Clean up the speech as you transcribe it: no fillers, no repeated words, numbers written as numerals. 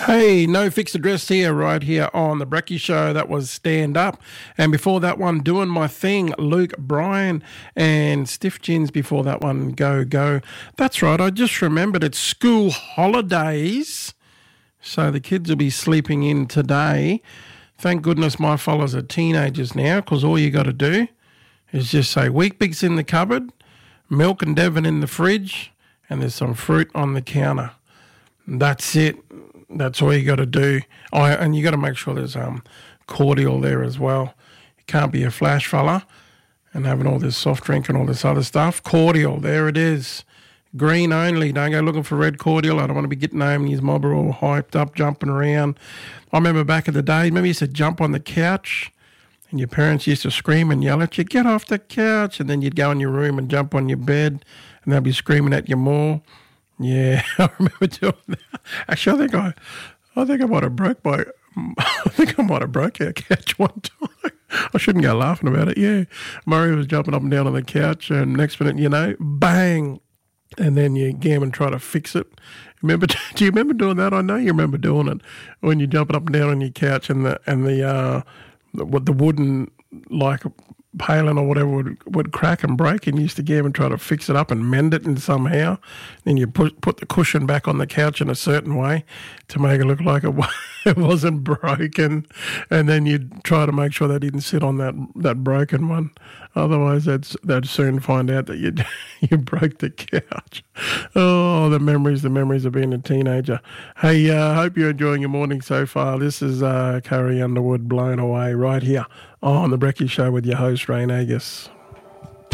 Hey, no fixed address here, right here on the Brekkie Show. That was Stand Up. And before that one, Doing My Thing, Luke Bryan, and Stiff Gins before that one, Go Go. That's right, I just remembered it's school holidays, so the kids will be sleeping in today. Thank goodness my fellas are teenagers now, because all you got to do is just say Weet-Bix in the cupboard, milk and Devon in the fridge, and there's some fruit on the counter. That's it. That's all you got to do. Oh, and you got to make sure there's cordial there as well. You can't be a flash fella and having all this soft drink and all this other stuff. Cordial, there it is. Green only. Don't go looking for red cordial. I don't want to be getting home and his mob are all hyped up, jumping around. I remember back in the day, remember you used to jump on the couch and your parents used to scream and yell at you, get off the couch, and then you'd go in your room and jump on your bed and they'd be screaming at you more. Yeah, I remember doing that. Actually, I think I might have broke our couch one time. I shouldn't go laughing about it. Yeah, Murray was jumping up and down on the couch, and next minute, bang, and then you gam and try to fix it. Do you remember doing that? I know you remember doing it when you're jumping up and down on your couch, and the wooden paling or whatever would crack and break, and you used to get and try to fix it up and mend it and somehow. Then you put the cushion back on the couch in a certain way to make it look like it wasn't broken, and then you'd try to make sure they didn't sit on that broken one. Otherwise, they'd soon find out that you broke the couch. Oh, the memories of being a teenager. Hey, hope you're enjoying your morning so far. This is Carrie Underwood, Blown Away, right here on the Brekkie Show with your host, Rain Agus.